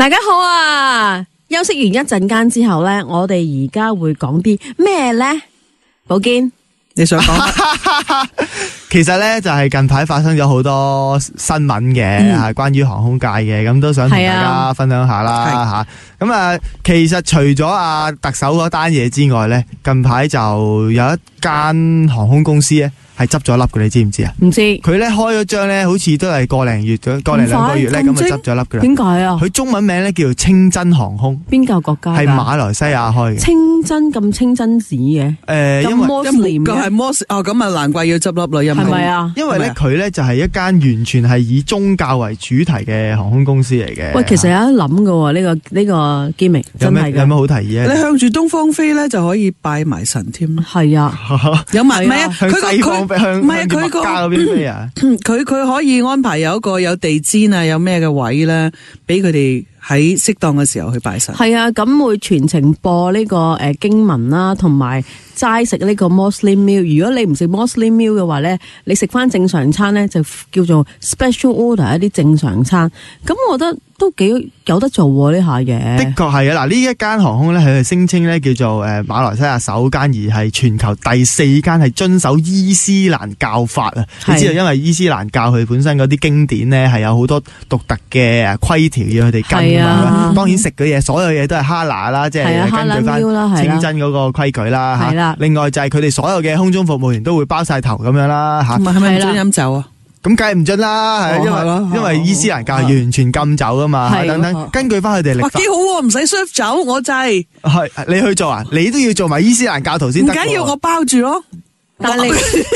大家好啊！休息完一陣間之後咧，我哋而家會講啲咩咧？寶堅， 你想講？ 其實咧就係近排發生咗好多新聞嘅，係關於航空界嘅，咁都想同大家分享下啦吓。咁啊，其實除咗特首嗰單嘢之外咧，近排就有一間航空公司咧係執咗笠嘅，你知唔知啊？ 唔知佢咧開咗張咧，好似都係個零兩個月咧，咁就執咗笠噶啦。 點解啊？ 佢中文名咧叫做清真航空， 邊個國家？ 係馬來西亞開嘅。 清真咁清真寺嘅？ 因為摩斯林嘅係摩斯哦，咁啊難怪要執笠啦， 係咪啊？ 因為咧佢咧就係一間完全係以宗教為主題嘅航空公司嚟嘅。 喂，其實有得諗噶呢個機明，真係有咩好提議啊？ 你向住東方飛咧就可以拜埋神添。 係啊， 有埋咩啊？ 向西方飛，向麥加嗰邊飛啊？ 佢可以安排有一個有地氈啊，有咩嘅位咧，俾佢哋喺適當嘅時候去拜神。 係啊，咁會全程播呢個經文啦，同埋齋食呢個 Muslim meal。如果你唔食 Muslim meal 嘅話咧，你食翻正常餐咧就叫做 special order 一啲正常餐。咁我覺得都幾有得做喎呢下嘢。 的確係啊！嗱，呢一間航空咧，佢係聲稱咧叫做馬來西亞首間，而係全球第4間係遵守伊斯蘭教法啊！你知道，因為伊斯蘭教佢本身嗰啲經典咧係有好多獨特嘅規條要佢哋跟啊。當然食嘅嘢，所有嘢都係哈拿啦，即係根據翻清真嗰個規矩啦嚇。另外就係佢哋所有嘅空中服務員都會包晒頭咁樣啦嚇。 係咪唔准飲酒啊？ 咁梗係唔准啦，係因為伊斯蘭教係完全禁酒噶嘛，等等。根據翻佢哋歷法， 幾好喎，唔使 serve 酒，我制。 係你去做啊？你都要做埋伊斯蘭教徒先得。 唔緊要，我包住咯。 但係你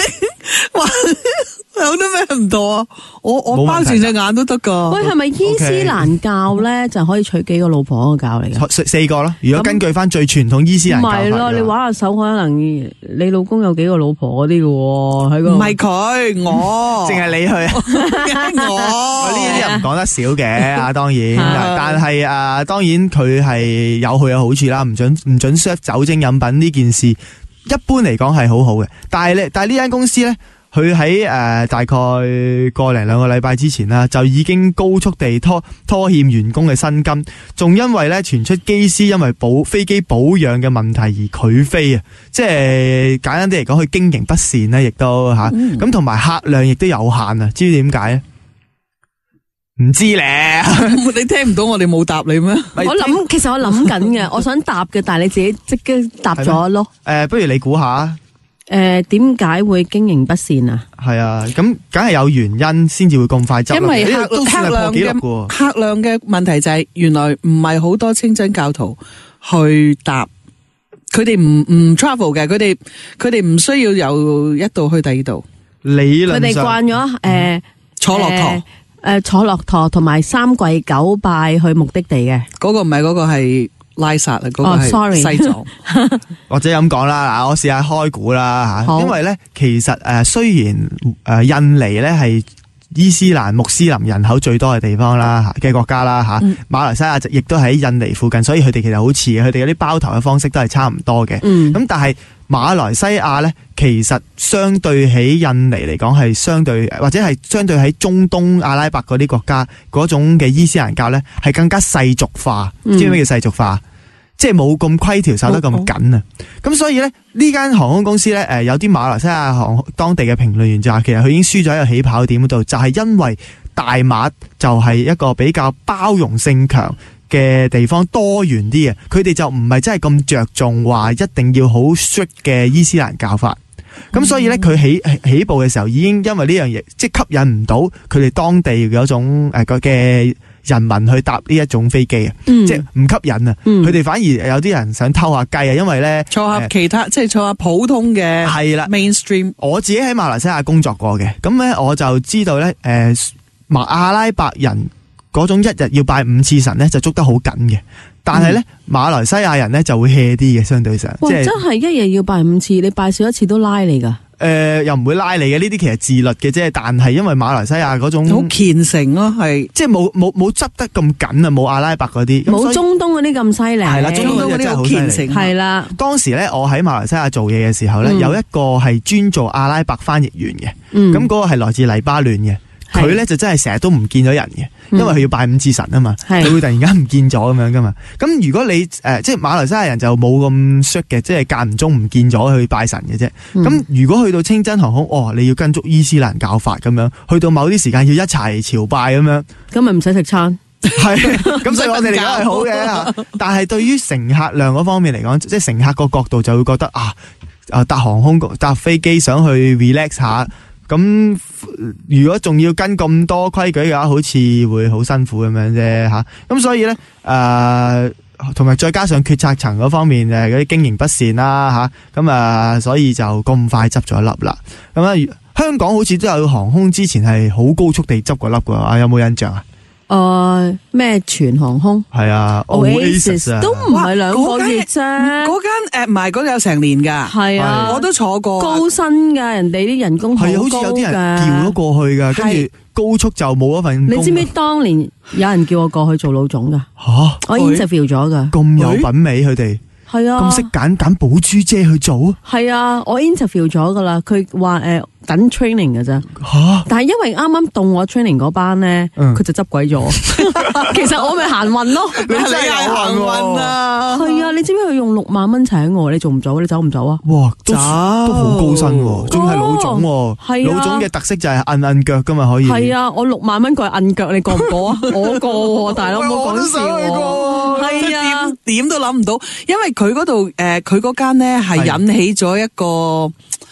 有啲咩唔妥啊？我包住隻眼都得噶。 喂，係咪伊斯蘭教咧就可以娶幾個老婆嘅教嚟嘅 ？4個咯。如果根據翻最傳統伊斯蘭教法， 唔係咯，你玩下手可能你老公有幾個老婆嗰啲嘅喎，喺個唔係佢，我淨係你去。我呢啲又唔講得少嘅當然，但係當然佢係有佢嘅好處啦，唔准 serve 酒精飲品呢件事，一般嚟講係好好嘅。但係呢間公司咧。佢喺大概1-2個禮拜之前啦，就已經高速地拖欠員工嘅薪金，仲因為咧傳出機師因為飛機保養嘅問題而拒飛啊！即係簡單啲嚟講，佢經營不善咧，亦都嚇咁，同埋客量亦都有限啊！知唔知點解咧？唔知咧， 你聽唔到我哋冇答你咩？ 其實我諗緊嘅，我想答嘅，但係你自己即刻答咗咯。 不如你估下。 點解會經營不善啊？係啊，咁梗係有原因先至會咁快執。 因為客量嘅問題就係原來唔係好多清真教徒去搭，佢哋唔 travel 嘅，佢哋唔需要由一度去第二度。 理論上佢哋慣咗坐駱駝， 坐駱駝同埋3跪9拜去目的地嘅。 嗰個唔係，嗰個係拉薩啊，嗰個係西藏。 或者咁講啦，嗱，我試下開估啦吓，因為咧其實雖然印尼咧係伊斯蘭穆斯林人口最多嘅地方啦嘅國家啦吓，馬來西亞亦都喺印尼附近，所以佢哋其實好似佢哋嗰啲包頭嘅方式都係差唔多嘅。咁但係馬來西亞咧，其實相對起印尼嚟講係相對，或者係相對喺中東阿拉伯嗰啲國家嗰種嘅伊斯蘭教咧，係更加世俗化。知唔知咩叫世俗化？即係冇咁規條守得咁緊啊！咁所以咧，呢間航空公司咧，有啲馬來西亞當地嘅評論員就話，其實佢已經輸咗喺個起跑點嗰度，就係因為大馬就係一個比較包容性強嘅地方，多元啲嘅，佢哋就唔係真係咁着重話一定要好 strict 嘅伊斯蘭教法。咁所以咧，佢起步嘅時候已經因為呢樣嘢，即係吸引唔到佢哋當地嗰種嘅人民去搭呢一種飛機啊，即係唔吸引啊。佢哋反而有啲人想偷下雞啊，因為咧坐下其他即係坐下普通嘅係啦 mainstream。 我自己喺馬來西亞工作過嘅，咁咧我就知道咧，阿拉伯人嗰種一日要拜5次神咧就捉得好緊嘅，但係咧馬來西亞人咧就會 hea 啲嘅，相對上。 哇，真係一日要拜5次，你拜少一次都拉你噶。 又唔會拉你嘅，呢啲其實自律嘅啫。但係因為馬來西亞嗰種好虔誠咯，係即係冇執得咁緊啊，冇阿拉伯嗰啲， 冇中東嗰啲咁犀利。 係啦，中東嗰啲真係好虔誠。 係啦， 當時咧我喺馬來西亞做嘢嘅時候咧，有一個係專做阿拉伯翻譯員嘅，咁嗰個係來自黎巴嫩嘅。 佢咧就真係成日都唔見咗人嘅，因為佢要拜五至神啊嘛， 係佢會突然間唔見咗咁樣噶嘛。咁如果你即係馬來西亞人就冇咁 strict 嘅，即係間唔中唔見咗去拜神嘅啫。咁如果去到清真航空，你要跟足伊斯蘭教法咁樣，去到某啲時間要一齊朝拜咁樣， 咁咪唔使食餐。 係咁，所以我哋嚟講係好嘅。但係對於乘客量嗰方面嚟講，即係乘客個角度就會覺得搭航空搭飛機想去 relax 下，咁如果仲要跟咁多規矩嘅話，好似會好辛苦咁樣啫吓。咁所以咧同埋再加上決策層嗰方面嗰啲經營不善啦吓，咁所以就咁快執咗一粒啦。咁香港好似都有航空之前係好高速地執過粒㗎，有冇印象啊？ 咩全航空係啊 ，Oasis 都唔係2個月啫， 嗰間唔係嗰度有成年噶， 係啊， 我都坐過， 高薪噶，人哋啲人工好高㗎， 好似有啲人叫咗過去噶，跟住高速就冇一份工。 你知唔知當年有人叫我過去做老總噶？我 interview 咗噶， 咁有品味佢哋。係啊，咁識揀寶珠姐去做？係啊，我 interview 咗噶啦，佢話等 training 噶咋。但係因為啱啱到我 training 嗰班咧，佢就執鬼咗。其實我咪行運咯， 你真係有行運啊！ 係啊，你知唔知佢用6萬蚊請我？你做唔做？你走唔走啊？ 哇，都好高薪喎，仲係老總喎。係啊，老總嘅特色就係摁腳噶嘛，可以。係啊，我6萬蚊過去摁腳，你過唔過啊？我過，大佬冇講笑。係啊， 點都諗唔到，因為佢嗰度佢嗰間咧係引起咗一個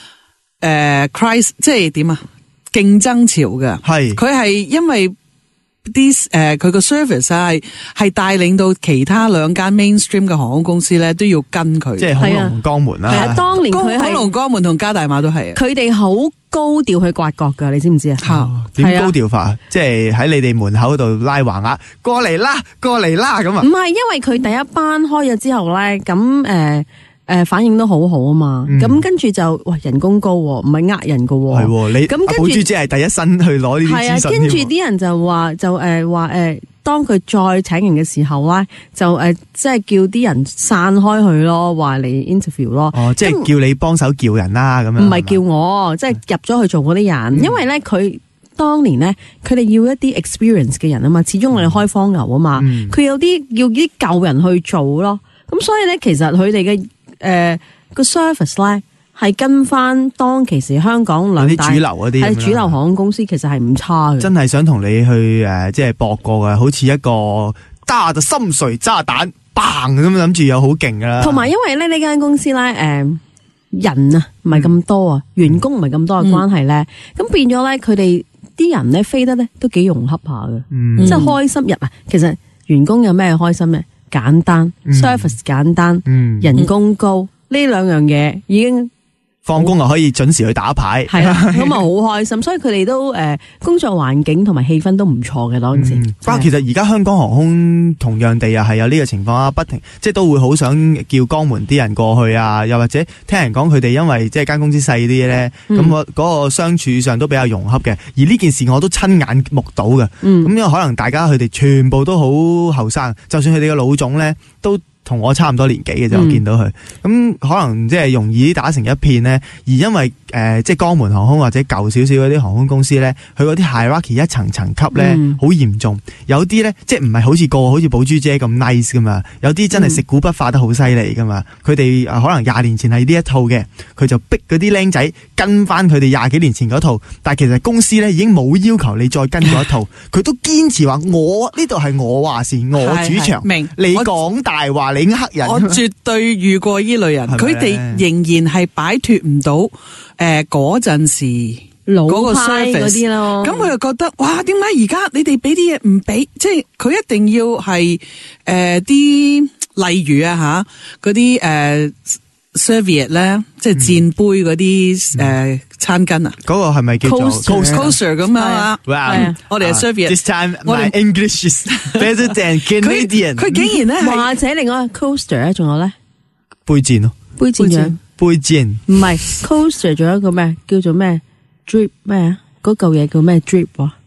crisis，即係點啊？競爭潮嘅，係佢係因為啲佢個 service 係帶領到其他2間 mainstream 嘅航空公司咧都要跟佢， 即係恐龍江門啦。 係啊，當年佢係恐龍江門同加大馬都係， 佢哋好高調去刮角噶，你知唔知啊？ 點高調法？即係喺你哋門口度拉橫額，過嚟啦，過嚟啦咁啊？ 唔係，因為佢第一班開咗之後咧，咁反應都好好啊嘛，咁跟住就人工高，唔係人噶。 係你咁寶珠姐係第一身去攞呢啲資訊。 跟住啲人就話當佢再請人嘅時候咧，就即係叫啲人散開佢咯，話嚟 interview 咯。 即係叫你幫手叫人啦，咁樣。 唔係叫我，即係入咗去做嗰啲人，因為咧佢當年咧，佢哋要一啲 experience 嘅人啊嘛，始終我哋開荒牛啊嘛，佢有啲要啲舊人去做咯。咁所以咧，其實佢哋嘅個 service 咧係跟翻當其時香港2大主流嗰啲係主流航空公司，其實係唔差嘅。 真係想同你去即係搏過嘅，好似一個大嘅深水炸彈，bang咁諗住有好勁噶啦。 同埋因為咧呢間公司咧人啊唔係咁多啊，員工唔係咁多嘅關係咧，咁變咗咧佢哋啲人咧飛得咧都幾融洽下嘅，即係開心日啊。其實員工有咩開心咧？簡單 service 簡單，人工高，呢2樣嘢已經放工又可以準時去打牌， 係啦，咁啊好開心，所以佢哋都工作環境同埋氣氛都唔錯嘅當時。 不過其實而家香港航空同樣地又係有呢個情況啊，不停即係都會好想叫江門啲人過去啊，又或者聽人講佢哋因為即係間公司細啲咧，咁我嗰個相處上都比較融洽嘅。而呢件事我都親眼目睹嘅，咁因為可能大家佢哋全部都好後生，就算佢哋嘅老總咧都同我差唔多年紀嘅啫，我見到佢咁可能即係容易打成一片咧。而因為即係江門航空或者舊少少嗰啲航空公司咧，佢嗰啲 hierarchy 一層層級咧好嚴重，有啲咧即係唔係好似好似寶珠姐咁 nice 噶嘛，有啲真係食古不化得好犀利噶嘛。佢哋可能20年前係呢一套嘅，佢就逼嗰啲僆仔跟翻佢哋20幾年前嗰套，但係其實公司咧已經冇要求你再跟嗰一套，佢都堅持話我呢度係我話事，我主場， 明你講大話。你呃人， 我絕對遇過依類人，佢哋仍然係擺脫唔到嗰陣時老嗰個 service 嗰啲咯。 咁佢又覺得哇，點解而家你哋俾啲嘢唔俾？即係佢一定要係啲例如啊嗰啲serviette 咧，即係墊杯嗰啲餐巾啊， 嗰個係咪叫做 coaster 咁啊？我哋係 serviette。 This time my English is better than Canadian。 佢竟然咧， 或者另外 coaster 咧，仲有咧杯墊咯， 杯墊杯墊唔係 coaster， 仲有一個咩叫做咩 drip 咩啊？嗰嚿嘢叫咩 drip 啊？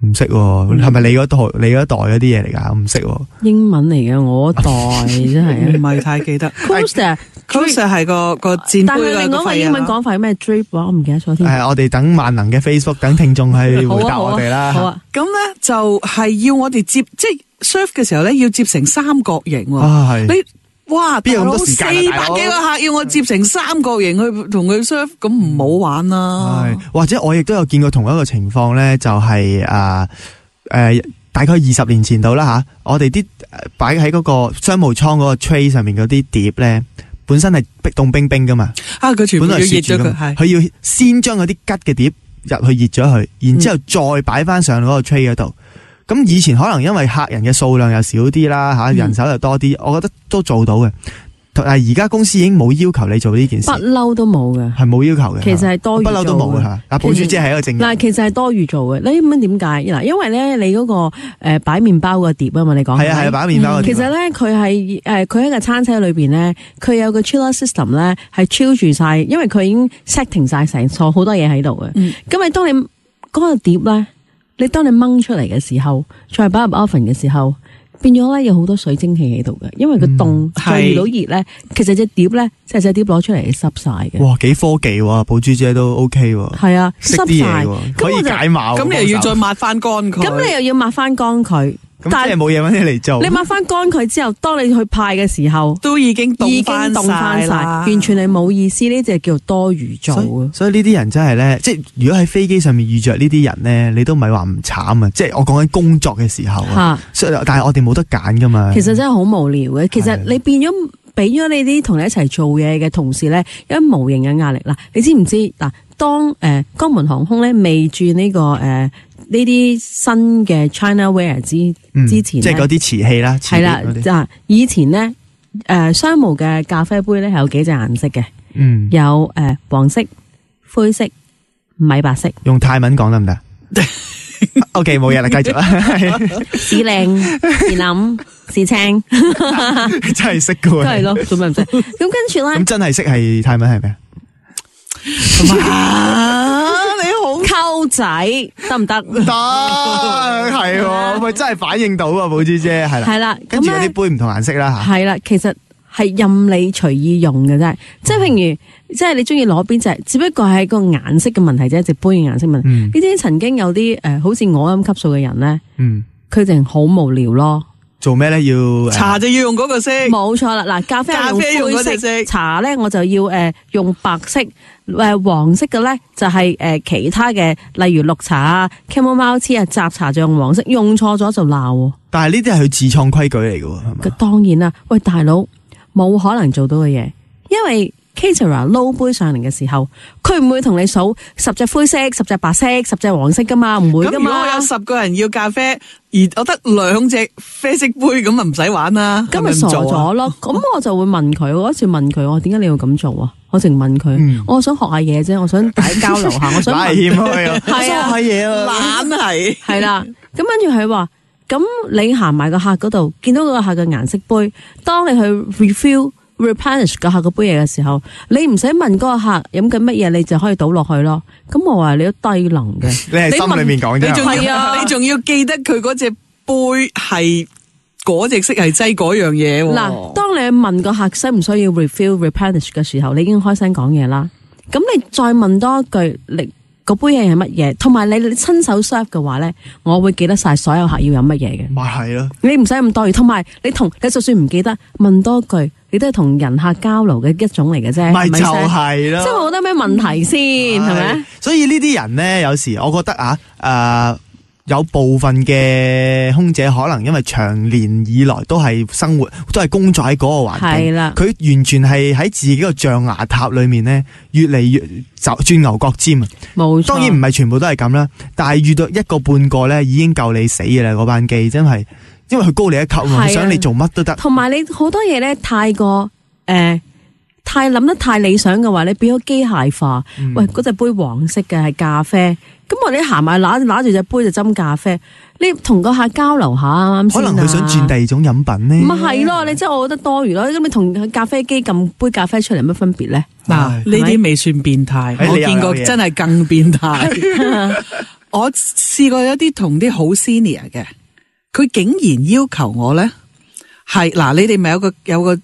唔識喎，係咪你嗰代嗰啲嘢嚟㗎？我唔識喎。 英文嚟嘅，我代真係唔係太記得。 Coaster 係個戰但杯係另外一個英文講法係咩 drip 我唔記得咗添。 係我哋等萬能嘅 Facebook 等聽眾去回答我哋啦。 好啊， 咁咧就係要我哋接，即係 surf 嘅時候咧要接成三角形喎。 係你哇， 邊有咁多時間啊 400幾個客要我接成三角形去同佢 surf， 咁唔好玩啦。 係或者我亦都有見過同一個情況咧，就係大概20年前度啦吓，我哋啲擺喺嗰個商務艙嗰個 tray 上面嗰啲碟咧，本身係凍冰冰噶嘛， 佢全部要熱咗佢，係佢要先將嗰啲吉嘅碟入去熱咗佢，然之後再擺翻上嗰個 tray 嗰度。咁以前可能因為客人嘅數量又少啲啦吓，人手又多啲，我覺得都做到嘅。但係而家公司已經冇要求你做呢件事， 不嬲都冇嘅， 係冇要求嘅。 其實係多餘做嘅， 不嬲都冇嘅吓。嗱，寶珠姐係一個正人。 嗱，其實係多餘做嘅。你問點解？嗱，因為咧你嗰個擺麵包個碟啊嘛，你講係啊係擺麵包個碟。 其實咧佢係佢喺個餐車裏邊咧，佢有個 chiller system 咧係超住晒，因為佢已經 setting 晒成錯好多嘢喺度嘅。咁你當你嗰個碟咧，你當你掹出嚟嘅時候，再擺入 oven 嘅時候，變咗咧有好多水蒸氣喺度嘅，因為佢凍再遇到熱咧，其實隻碟咧隻碟攞出嚟係濕晒嘅。 哇，幾科技喎，寶珠姐都 OK 喎。 係啊， 識啲嘢喎，可以解碼。 咁你又要再抹翻乾佢， 咁你又要抹翻乾佢。 咁即係冇嘢揾你嚟做。 你抹翻乾佢之後，當你去派嘅時候， 都已經凍翻晒， 完全係冇意思。呢隻叫做多餘做啊。 所以呢啲人真係咧，即係如果喺飛機上面遇着呢啲人咧，你都唔係話唔慘啊！即係我講緊工作嘅時候啊，但係我哋冇得揀噶嘛。 其實真係好無聊嘅。其實你變咗俾咗你啲同你一齊做嘢嘅同事咧，有無形嘅壓力啦。你知唔知嗱？當江門航空咧未轉呢個呢啲新嘅 China Wear 之前， 即係嗰啲瓷器啦， 係啦，就以前咧商務嘅咖啡杯咧係有幾隻顏色嘅，有黃色、灰色、米白色。 用泰文講得唔得？OK， 冇嘢啦，繼續啦。 是靚是冧是青， 真係識噶喎， 都係咯，做咩唔識？咁跟住咧， 咁真係識係泰文係咩？ 你好溝仔得唔得？ 得係喎，咪真係反應到啊！寶珠姐係啦， 係啦， 跟住有啲杯唔同顏色啦吓， 係啦，其實係任你隨意用嘅啫，即係譬如，即係你中意攞邊隻，只不過係個顏色嘅問題啫，隻杯嘅顏色問題。呢啲曾經有啲好似我咁級數嘅人咧，佢淨好無聊咯。 做咩咧？要茶就要用嗰個色， 冇錯啦。嗱，咖啡用灰色，茶咧我就要用白色，黃色嘅咧就係其他嘅，例如綠茶啊、Chamomile tea 啊、雜茶就用黃色，用錯咗就鬧。但係呢啲係佢自創規矩嚟嘅喎，係嘛？當然啦，喂大佬，冇可能做到嘅嘢，因為 caterer 撈杯上嚟嘅時候，佢唔會同你數10隻灰色、10隻白色、10隻黃色噶嘛，唔會噶嘛。咁如果我有10個人要咖啡，而我得2隻啡色杯，咁咪唔使玩啦。咁咪傻咗咯。咁我就會問佢，我一次問佢，我點解你要咁做啊？我淨問佢，我想學下嘢啫，我想大家交流下，我想問佢，係啊，學下嘢啊，懶係係啦。咁跟住佢話，咁你行埋個客嗰度，見到個客嘅顏色杯，當你去 replenish 個客個杯嘢嘅時候，你唔使問嗰個客飲緊乜嘢，你就可以倒落去咯。咁我話你都低能嘅，你係心裏面講啫，你仲要記得佢嗰隻杯係嗰隻色係擠嗰樣嘢。嗱，當你問個客需唔需要 replenish 嘅時候，你已經開聲講嘢啦。咁你再問多一句，你個杯嘢係乜嘢？同埋你親手 serve 嘅話咧，我會記得晒所有客要飲乜嘢嘅。咪係咯，你唔使咁多餘。同埋你就算唔記得問多句，你都係同人客交流嘅一種嚟嘅啫。咪就係咯，即係冇得咩問題先，係咪？所以呢啲人咧，有時我覺得有部分嘅空姐可能因為長年以來都係生活，都係工作喺嗰個環境，係啦，佢完全係喺自己個象牙塔裏面咧，越嚟越轉牛角尖啊！冇錯，當然唔係全部都係咁啦，但係遇到一個半個咧，已經夠你死嘅啦！嗰班機真係，因為佢高你一級啊嘛，想你做乜都得。同埋你好多嘢咧，太過太諗得太理想嘅話，你變咗機械化。喂，嗰隻杯黃色嘅係咖啡，咁我哋行埋拿住隻杯就斟咖啡，你同個客交流下啱先。可能佢想轉第二種飲品咧。咪係咯，你真係我覺得多餘咯。咁你同咖啡機撳杯咖啡出嚟，乜分別咧？嗱，呢啲未算變態，我見過真係更變態。 我試過有啲同啲好 senior 嘅，佢竟然要求我咧係嗱，你哋咪有個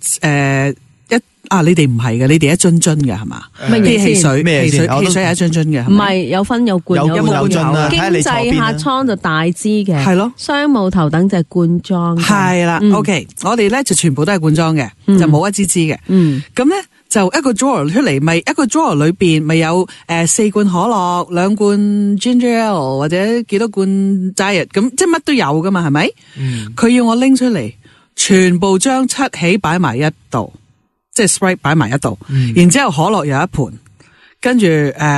你哋唔係嘅，你哋一樽樽嘅係嘛？ 乜嘢汽水咩汽水係一樽樽嘅， 唔係有分有罐有冇樽啊，睇下經你坐濟邊啦客艙就大支嘅， 係咯， 商務頭等就係罐裝嘅。 係啦。OK， 我哋咧就全部都係罐裝嘅，就冇一支支嘅。咁咧就一個 drawer 出嚟，咪一個 drawer 裏邊咪有4罐可樂、2罐 ginger ale 或者幾多罐 diet， 咁即係乜都有噶嘛，係咪？佢要我拎出嚟，全部將七喜擺埋一度。即係 Sprite 擺埋一度，然之後可樂有一盤，跟住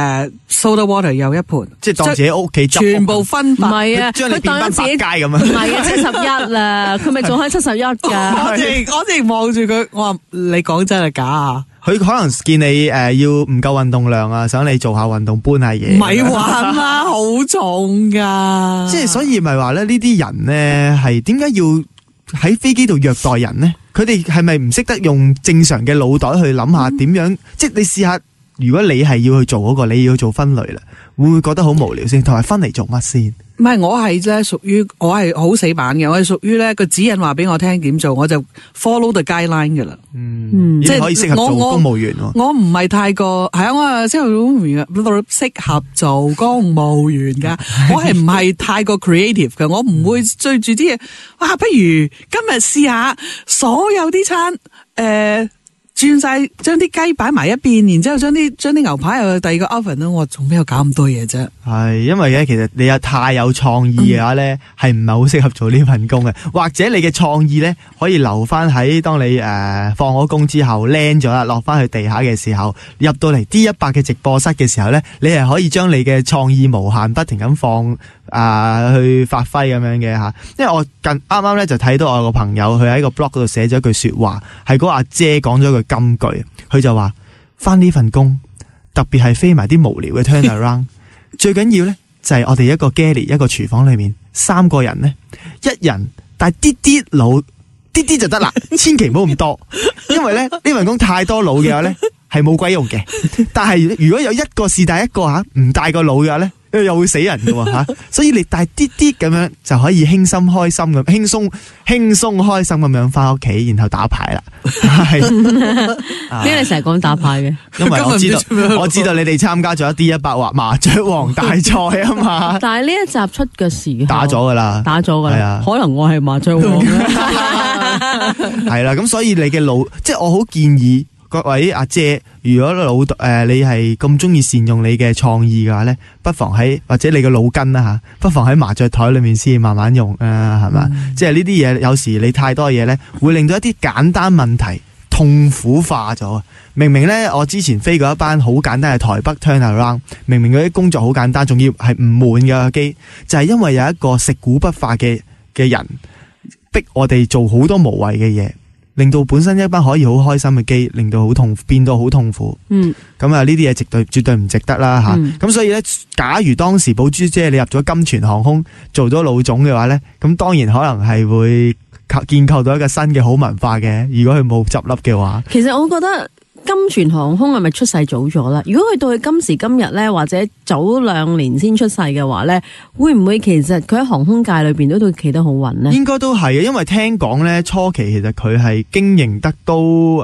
soda water 有一盤， 即係當自己屋企全部分唔發。 係啊， 將你變翻百佳咁唔啊！ 係啊，71啦，佢咪做開71㗎。 我淨望住佢，我話你講真係假啊？ 佢可能見你要唔夠運動量啊，想你做下運動搬下嘢。 唔係玩啦，好重噶。 即係所以咪話咧，呢啲人咧係點解要喺飛機度虐待人呢？佢哋係咪唔識得用正常嘅腦袋去諗下點樣？即係你試下，如果你係要去做嗰個，你要做分類啦，會唔會覺得好無聊先？同埋分嚟做乜先？ 唔係，我係咧屬於我係好死板嘅，我係屬於咧個指引話俾我聽點做，我就 follow the guideline 噶啦。 即係可以適合做公務員。 我唔係太過係啊，我係適合做公務員嘅，適合做公務員噶。我係唔係太過 creative 嘅，我唔會追住啲嘢。哇，不如今日試下所有啲餐轉晒，將啲雞擺埋一邊，然之後將啲牛排又去第二個 oven 咯。我做咩要搞咁多嘢啫？ 係因為咧，其實你太有創意嘅話咧，係唔係好適合做呢份工嘅？或者你嘅創意咧，可以留翻喺當你放咗工之後 land 咗啦，落翻去地下嘅時候，入到嚟 D100嘅直播室嘅時候咧，你係可以將你嘅創意無限不停咁放去發揮咁樣嘅吓。因為我啱啱咧就睇到我有個朋友，佢喺個 blog 嗰度寫咗一句說話，係嗰個阿姐講咗句金句，佢就話翻呢份工，特別係飛埋啲無聊嘅 turnaround， 最緊要咧就係我哋一個 galley 一個廚房裏面3個人咧，一人帶啲腦啲啲就得啦，千祈唔好咁多，因為咧呢份工太多腦嘅話咧係冇鬼用嘅。但係如果有一個是帶一個唔帶個腦嘅話咧，又會死人嘅吓，所以你帶啲啲咁樣就可以輕鬆開心咁輕鬆開心咁樣翻屋企，然後打牌啦。係點解你成日講打牌嘅？ 因為我知道你哋參加咗一啲100或麻雀王大賽啊嘛。 但係呢一集出嘅時候打咗噶啦， 係啊，可能我係麻雀王係啦。咁所以你嘅腦，即係我好建議各位阿姐，如果你係咁中意善用你嘅創意嘅話咧，不妨喺或者你嘅腦筋啦吓，不妨喺麻雀台裏面先慢慢用啊，係嘛？即係呢啲嘢，有時你太多嘢咧，會令到一啲簡單問題痛苦化咗。明明咧，我之前飛過一班好簡單嘅台北 turnaround， 明明嗰啲工作好簡單，仲要係唔悶嘅機，就係因為有一個食古不化嘅人逼我哋做好多無謂嘅嘢。令到本身一班可以好開心嘅機，令到變到好痛苦。咁啊，呢啲嘢絕對唔值得啦吓。咁所以咧，假如當時寶珠姐你入咗金泉航空做咗老總嘅話咧，咁當然可能係會建構到一個新嘅好文化嘅。如果佢冇執笠嘅話， 其實我覺得金泉航空係咪出世早咗啦？如果去到佢今時今日咧，或者早2年先出世嘅話咧，會唔會其實佢喺航空界裏邊都企得好穩呢？ 應該都係嘅，因為聽講咧初期其實佢係經營得都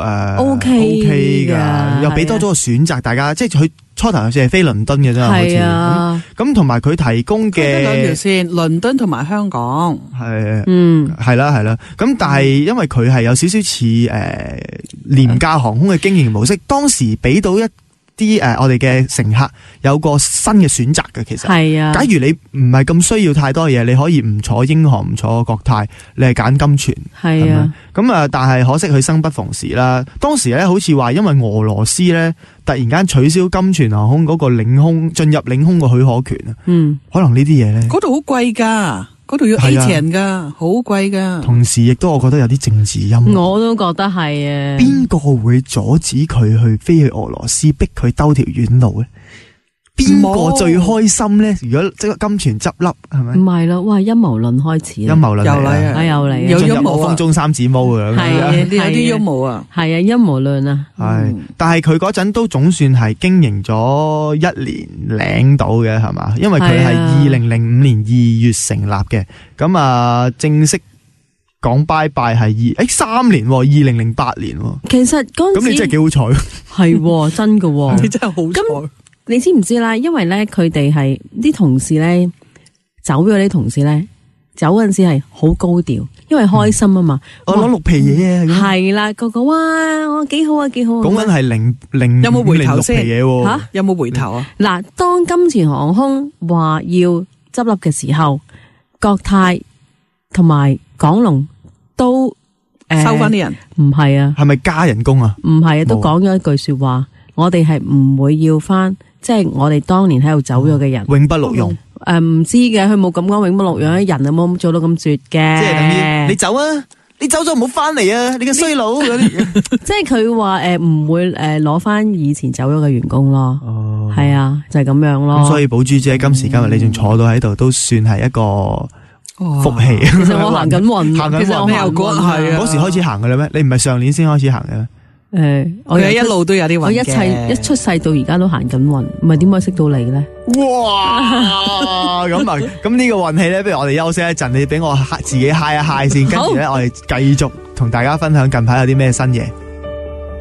OK 噶，又俾多咗個選擇大家，即係佢初頭係飛倫敦嘅啫，好似咁同埋佢提供嘅 2條線，倫敦同埋香港係啦。咁但係因為佢係有少少似廉價航空嘅經營模式，當時俾到一啲我哋嘅乘客有個新嘅選擇嘅。其實係啊，假如你唔係咁需要太多嘢，你可以唔坐英航唔坐國泰，你係揀金泉係啊。咁啊，但係可惜佢生不逢時啦。當時咧好似話因為俄羅斯咧突然間取消金泉航空嗰個進入領空個許可權啊。可能呢啲嘢咧， 嗰度好貴噶。嗰度要 A 錢噶，好貴噶。同時亦都我覺得有啲政治陰謀。 我都覺得係啊。邊個會阻止佢去飛去俄羅斯，逼佢兜條遠路咧？ 邊個最開心咧？如果即係金泉執笠，係咪？ 唔係咯，哇！陰謀論開始啦， 陰謀論又嚟啊啊，又嚟啊， 有進入陰謀啊我風中三指毛嘅， 係啊有啲陰謀啊， 係啊，陰謀論啊， 係，但係佢嗰陣都總算係經營咗1年零到嘅，係嘛？因為佢係2005年2月成立嘅，咁啊正式講拜拜係3年，2008年。 其實嗰陣時咁你真係幾好彩， 係真㗎。 你真係好彩。 你知唔知啦？因為咧，佢哋係啲同事咧走咗，啲同事咧走嗰陣時係好高調，因為開心啊嘛。 我攞6皮嘢啊， 係啦，個哇，我幾好啊，幾好啊。 講緊係0 有冇回頭先 6皮嘢吓？ 有冇回頭啊？ 嗱，當金錢航空話要執笠嘅時候，國泰同埋港龍都收翻啲人， 唔係啊， 係咪加人工啊？ 唔係啊，都講咗一句說話，我哋係唔會要翻。即係我哋當年喺度走咗嘅人， 永不錄用。 唔知嘅，佢冇咁講永不錄用，人有冇做到咁絕嘅？ 即係等於你走啊，你走咗唔好翻嚟啊，你個衰佬嗰啲。 即係佢話唔會攞翻以前走咗嘅員工咯。 哦， 係啊，就係咁樣咯。 咁所以寶珠姐今時今日你仲坐到喺度，都算係一個福氣。 其實我行緊運， 行緊運其實我行緊係啊嗰時開始行嘅啦咩？你唔係上年先開始行嘅咩？ 我一路都有啲運嘅， 我一出世到而家都行緊運，唔係點可以識到你咧？ 哇！咁啊，咁呢個運氣咧，不如我哋休息一陣，你俾我自己嗨一嗨先，跟住咧我哋繼續同大家分享近排有啲咩新嘢。